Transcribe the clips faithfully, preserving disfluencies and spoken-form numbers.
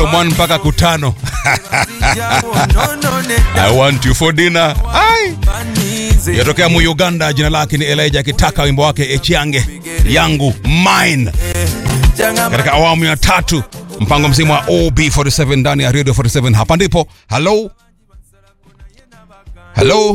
One mpaka kutano. I want you for dinner. Ai. Yatokea mu Uganda, jina lake ni Elijah akitaka wimbo wake Echiange yangu mine. Katika awamu ya tatu mpango mzima wa O B forty seven ndani ya Radio forty seven. Hapa ndipo. Hello. Hello.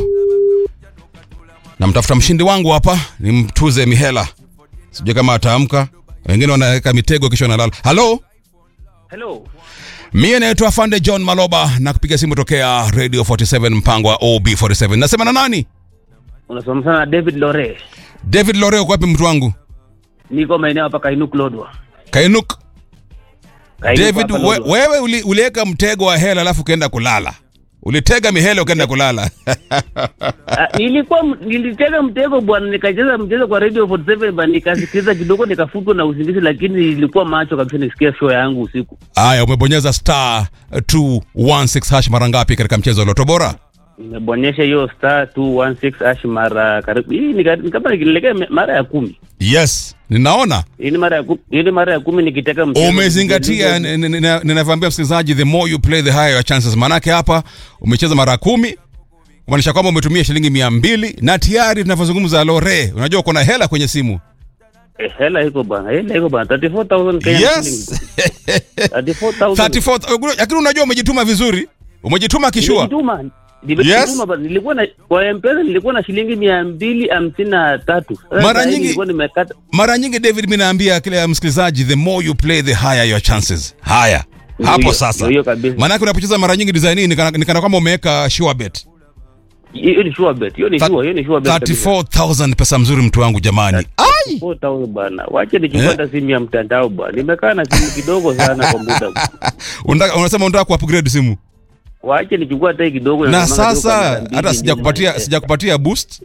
Namtafuta mshindi wangu hapa, nimtuze mihela. Sijui kama ataamka. Wengine wanaweka mitego kisha wanalala. Hello. Hello. Mimi naitwa Afande John Maloba na kupiga simu tokea Radio forty seven mpango wa O B forty seven. Nasema na nani? Unasoma sana David Lore. David Lore, uko wapi mtu wangu? Niko maeneo hapa Kainuk Lodwa. Kainuk. Kainuk David, we, wewe uli, uliweka mtego wa hela alafu kaenda kulala. Ulitega mihela ukaenda kulala. uh, nilikuwa nilitega mtego bwana, nikacheza mchezo kwa Radio forty seven bwana, nikasikiliza kidogo nikafutwa na usingizi, lakini nilikuwa macho kabisa nisikia show yangu usiku. Haya, umebonyeza star two one six hash mara ngapi katika mchezo wa Loto Bora? Nimebonyesha hiyo star two one six hash mara karibu hii nikapa nikielekea mara ya kumi. Yes, ninaona. Hii ni mara ya kumi, hii mara ya kumi nikiteka mchezo. Umezingatia, ninavyoambia msikilizaji, the more you play the higher your chances. Manake hapa umecheza mara kumi, kumaanisha kwamba umetumia shilingi mia mbili na tayari tunavyozungumza Lore, unajua uko na hela kwenye simu. Eh, hela iko bana, hela iko bana, thirty-four thousand Kenya yes. thirty-four thousand. thirty-four, lakini unajua umejituma vizuri. Umejituma kishua. Nimejituma. Yes. Nilikuwa na kwa M-Pesa nilikuwa na shilingi mia mbili hamsini na tatu. Mara nyingi Mara nyingi David, mimi naambia kila msikilizaji, the more you play the higher your chances. Haya. Hapo sasa. Maana unapocheza mara nyingi design hii ni kana kama umeweka sure bet. Hiyo ni sure bet. Hiyo ni sure, hiyo ni sure bet. thirty-four thousand pesa mzuri mtu wangu jamani. Ai! thirty-four thousand bana. Wacha nichukue eh? simu ya mtandao bwana. Nimekaa na simu kidogo sana kwa muda. Unataka unasema unataka ku-upgrade simu? Waache nichukue hata kidogo na sasa hata sijakupatia sijakupatia boost.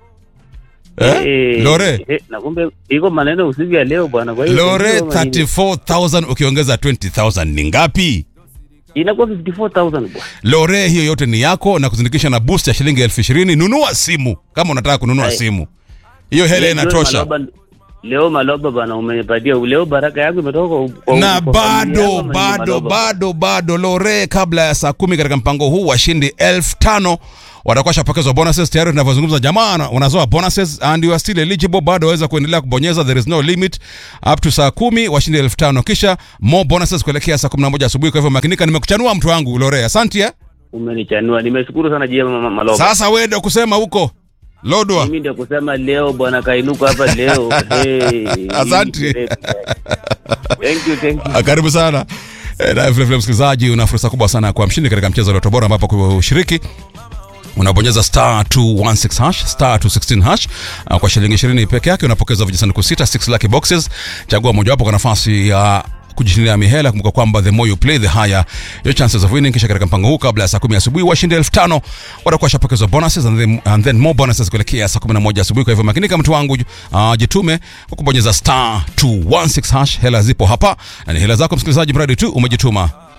Eh? eh Lore. Eh, na kumbe iko maneno usiku ya leo bwana, kwa hiyo Lore, thirty-four thousand ukiongeza twenty thousand ni ngapi? Inakuwa fifty-four thousand bwana. Lore, hiyo yote ni yako na kuzindikisha na boost ya shilingi elfu ishirini. Nunua simu kama unataka kununua Ay. simu. Hiyo hela inatosha. Leo Maloba bana, umenipatia leo baraka yangu imetoka kwa na kwa bado bado bado bado Lore, kabla ya saa kumi katika mpango huu washindi elfu tano watakuwa shapokezwa bonuses. Tayari tunavyozungumza jamaa wanazoa bonuses and you are still eligible. Bado waweza kuendelea kubonyeza, there is no limit up to saa kumi, washindi elfu tano kisha more bonuses kuelekea saa kumi na moja asubuhi. Kwa hivyo makinika, nimekuchanua mtu wangu Lore. Asante eh. Umenichanua, nimeshukuru sana jema Maloba. Sasa wewe ndio kusema huko Lodwa. Mimi ndio kusema leo bwana Kainuka hapa leo. Hey. Asante. Thank you, thank you. Karibu sana. Na vile vile msikilizaji, una fursa kubwa sana kwa mshindi katika mchezo wa Loto Bora, ambapo kushiriki unabonyeza star two one six hash star two sixteen hash kwa shilingi ishirini peke yake unapokeza vijisanduku sita, six lucky boxes. Chagua moja wapo kwa nafasi ya kujishindia mihela. Kumbuka kwamba the more you play the higher your chances of winning. Kisha katika mpango huu kabla ya saa kumi asubuhi washindi elfu tano watakuwa shapokezwa bonuses and then, and then more bonuses kuelekea saa kumi na moja asubuhi. Kwa hivyo makinika mtu wangu, uh, jitume kwa kubonyeza star two one six hash. Hela zipo hapa na ni hela zako msikilizaji, mradi tu umejituma.